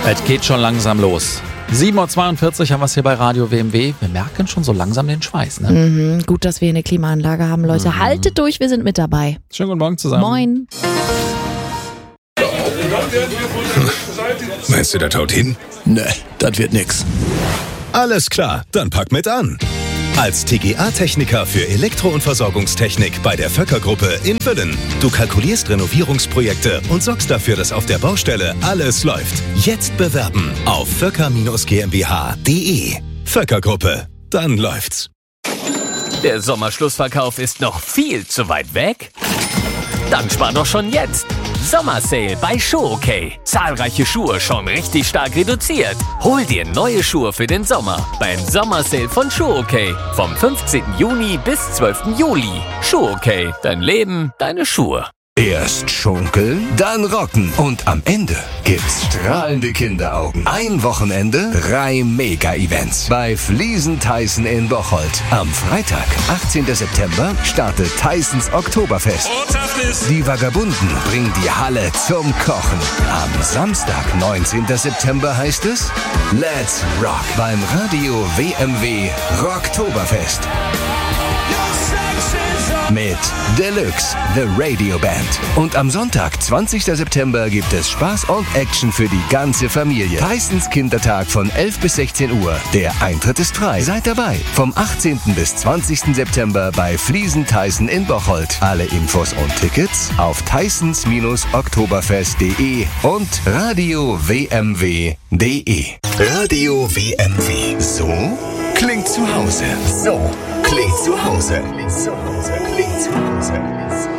Es geht schon langsam los. 7.42 Uhr haben wir es hier bei Radio WMW. Wir merken schon so langsam den Schweiß, ne? Gut, dass wir eine Klimaanlage haben, Leute. Haltet durch, wir sind mit dabei. Schönen guten Morgen zusammen. Moin. Meinst du, das haut hin? Ne, das wird nix. Alles klar, dann pack mit an. Als TGA-Techniker für Elektro- und Versorgungstechnik bei der Vöcker-Gruppe in Vüllen. Du kalkulierst Renovierungsprojekte und sorgst dafür, dass auf der Baustelle alles läuft. Jetzt bewerben auf vöcker-gmbh.de. Vöcker-Gruppe, dann läuft's. Der Sommerschlussverkauf ist noch viel zu weit weg? Dann spar doch schon jetzt. Sommersale bei Schuhokay. Zahlreiche Schuhe schon richtig stark reduziert. Hol dir neue Schuhe für den Sommer beim Sommersale von Schuhokay. Vom 15. Juni bis 12. Juli. Schuhokay. Dein Leben, deine Schuhe. Erst schunkeln, dann rocken und am Ende gibt's strahlende Kinderaugen. Ein Wochenende, 3 Mega-Events bei Fliesen Thyssen in Bocholt. Am Freitag, 18. September, startet Thyssens Oktoberfest. Die Vagabunden bringen die Halle zum Kochen. Am Samstag, 19. September heißt es Let's Rock beim Radio WMW Rocktoberfest. Mit Deluxe, The Radio Band. Und am Sonntag, 20. September, gibt es Spaß und Action für die ganze Familie. Thyssens Kindertag von 11 bis 16 Uhr. Der Eintritt ist frei. Seid dabei. Vom 18. bis 20. September bei Fliesen Thyssen in Bocholt. Alle Infos und Tickets auf thyssens-oktoberfest.de und radiowmw.de. Radio WMW. So klingt zu Hause. So klingt zu Hause. So klingt zu Hause.